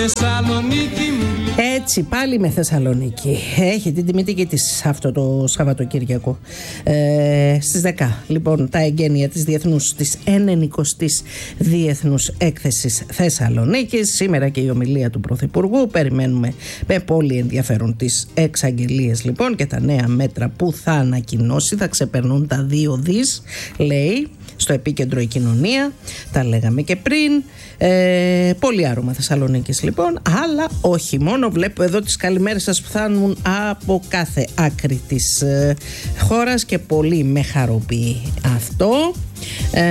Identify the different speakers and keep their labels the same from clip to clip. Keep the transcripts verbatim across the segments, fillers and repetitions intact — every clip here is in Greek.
Speaker 1: Έτσι πάλι με Θεσσαλονίκη. Έχει την τιμητική της αυτό το Σαββατοκύριακο. ε, Στις δέκα λοιπόν τα εγγένεια της διεθνούς, της ενενηκοστής Διεθνούς Έκθεσης Θεσσαλονίκης. Σήμερα και η ομιλία του Πρωθυπουργού. Περιμένουμε με πολύ ενδιαφέρον τις εξαγγελίες λοιπόν και τα νέα μέτρα που θα ανακοινώσει. Θα ξεπερνούν τα δύο δις, λέει, στο επίκεντρο η κοινωνία. Τα λέγαμε και πριν. ε, Πολύ άρωμα Θεσσαλονίκης λοιπόν. Αλλά όχι μόνο, βλέπω εδώ τις καλημέρες σας που φτάνουν από κάθε άκρη της ε, χώρας και πολύ με χαροποιεί αυτό. ε,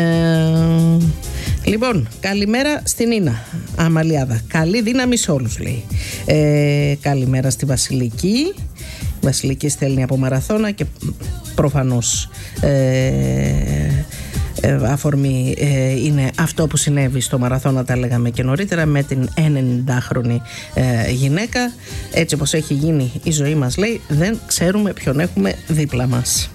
Speaker 1: Λοιπόν, καλημέρα στην Νίνα Αμαλιάδα. Καλή δύναμη σε όλους, λέει. ε, Καλημέρα στη Βασιλική. Η Βασιλική στέλνει από Μαραθώνα και προφανώς ε, αφορμή ε, είναι αυτό που συνέβη στο Μαραθώνα, τα λέγαμε και νωρίτερα, με την ενενηντάχρονη ε, γυναίκα. Έτσι όπως έχει γίνει η ζωή μας, λέει, δεν ξέρουμε ποιον έχουμε δίπλα μας.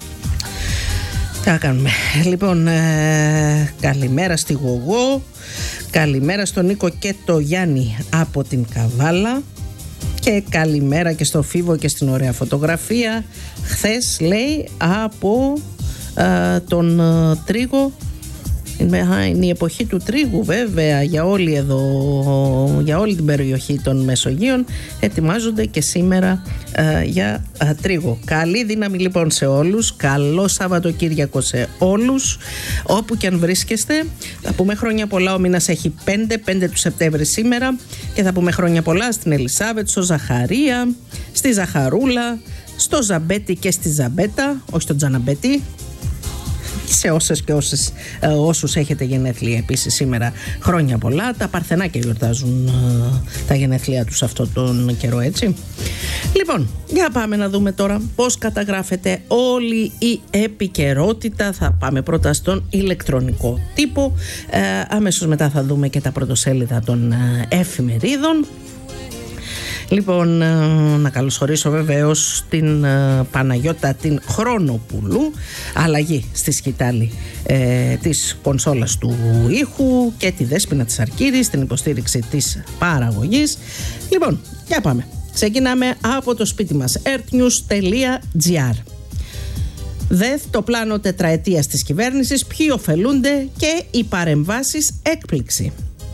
Speaker 1: Τι θα κάνουμε. Λοιπόν, ε, καλημέρα στη Γογό. Καλημέρα στον Νίκο και το Γιάννη από την Καβάλα. Και καλημέρα και στο Φίβο και στην ωραία φωτογραφία χθες, λέει, από Uh, τον uh, τρίγο. Είναι, είναι η εποχή του τρίγου βέβαια για όλη εδώ, για όλη την περιοχή των Μεσογείων. Ετοιμάζονται και σήμερα uh, για uh, τρίγο. Καλή δύναμη λοιπόν σε όλους. Καλό Σαββατοκύριακο σε όλους, όπου και αν βρίσκεστε. Θα πούμε χρόνια πολλά. Ο μήνας έχει πέντε, πέντε του Σεπτέμβρη σήμερα. Και θα πούμε χρόνια πολλά στην Ελισάβετ, στο Ζαχαρία, στη Ζαχαρούλα, στο Ζαμπέτη και στη Ζαμπέτα. Όχι στο Τζαναμπέτη. Σε όσες και όσες, ε, όσους έχετε γενέθλια επίσης σήμερα, χρόνια πολλά. Τα Παρθενάκια γιορτάζουν ε, τα γενέθλια τους αυτό τον καιρό, έτσι. Λοιπόν, για πάμε να δούμε τώρα πώς καταγράφεται όλη η επικαιρότητα. Θα πάμε πρώτα στον ηλεκτρονικό τύπο. ε, Αμέσως μετά θα δούμε και τα πρωτοσέλιδα των ε, εφημερίδων. Λοιπόν, να καλωσορίσω βεβαίως την Παναγιώτα την Χρονοπούλου. Αλλαγή στη σκητάλη ε, της κονσόλας του ήχου, και τη Δέσποινα της Αρκύρης στην υποστήριξη της παραγωγής. Λοιπόν, για πάμε. Ξεκινάμε από το σπίτι μας, earthnews τελεία gr. ΔΕΘ, το πλάνο τετραετίας της κυβέρνησης, ποιοι ωφελούνται και οι παρεμβάσεις έκπληξη.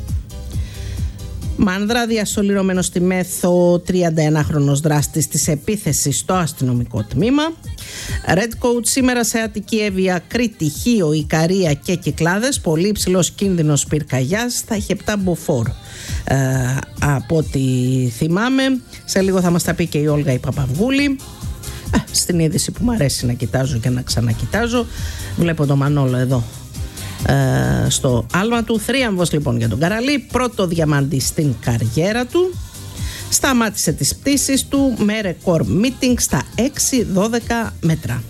Speaker 1: Μάνδρα, διασωληνωμένος στη Μέθο τριανταενάχρονος δράστης της επίθεσης στο αστυνομικό τμήμα. Redcoat, σήμερα σε Αττική Εύβοια, Κρήτη, Χίο, Ικαρία και Κυκλάδες. Πολύ υψηλός κίνδυνος πυρκαγιάς. Θα έχει επτά μποφόρ ε, από ό,τι θυμάμαι. Σε λίγο θα μας τα πει και η Όλγα η Παπαυγούλη. Ε, στην είδηση που μου αρέσει να κοιτάζω και να ξανακοιτάζω. Βλέπω τον Μανόλο εδώ Uh, στο άλμα του. Θρίαμβος λοιπόν για τον Καραλή. Πρώτο διαμάντι στην καριέρα του. Σταμάτησε τις πτήσεις του με ρεκόρ meeting στα έξι δώδεκα μέτρα.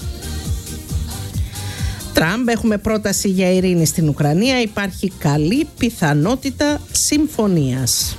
Speaker 1: Τραμπ, έχουμε πρόταση για ειρήνη στην Ουκρανία. Υπάρχει καλή πιθανότητα συμφωνίας.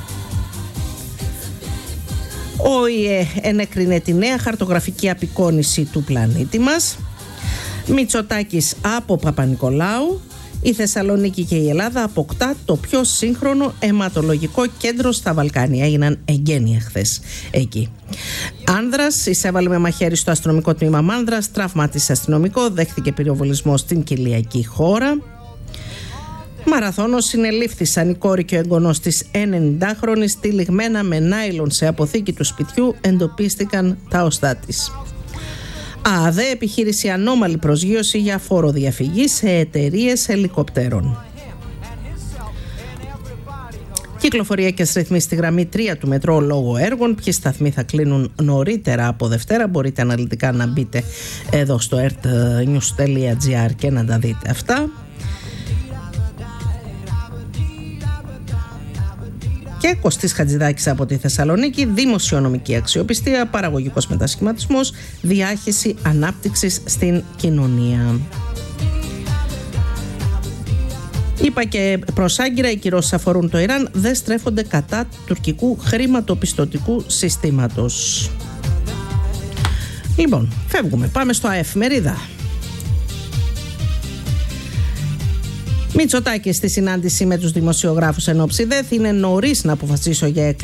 Speaker 1: Ο ΙΕ ενέκρινε τη νέα χαρτογραφική απεικόνηση του πλανήτη μας. Μητσοτάκης από Παπα-Νικολάου. Η Θεσσαλονίκη και η Ελλάδα αποκτά το πιο σύγχρονο αιματολογικό κέντρο στα Βαλκάνια. Έγιναν εγγένεια χθες εκεί. Άνδρας εισέβαλε με μαχαίρι στο αστυνομικό τμήμα Μάνδρας, τραύματισε αστυνομικό, δέχθηκε πυροβολισμό στην κοιλιακή χώρα. Μαραθώνος, συνελήφθησαν η κόρη και ο εγγονός της ενενηντάχρονης, τυλιγμένα με νάιλον σε αποθήκη του σπιτιού, εντοπίστηκαν τα οστά της. ΑΔΕ, επιχείρηση ανώμαλη προσγείωση για φοροδιαφυγή σε εταιρείες ελικοπτέρων. Κυκλοφοριακές ρυθμίσεις στη γραμμή τρία του μετρό λόγω έργων. Ποιοι σταθμοί θα κλείνουν νωρίτερα από Δευτέρα? Μπορείτε αναλυτικά να μπείτε εδώ στο earthnews τελεία gr και να τα δείτε αυτά. Και Κωστής Χατζηδάκης από τη Θεσσαλονίκη, δημοσιονομική αξιοπιστία, παραγωγικός μετασχηματισμός, διάχυση ανάπτυξης στην κοινωνία. Είπα και προς Άγκυρα, οι κυρώσεις αφορούν το Ιράν, δεν στρέφονται κατά τουρκικού χρηματοπιστωτικού συστήματος. Λοιπόν, φεύγουμε, πάμε στο ΑΕΦ Μερίδα. Μητσοτάκης στη συνάντηση με τους δημοσιογράφους εν ώψη ΔΕΘ: είναι νωρίς να αποφασίσω για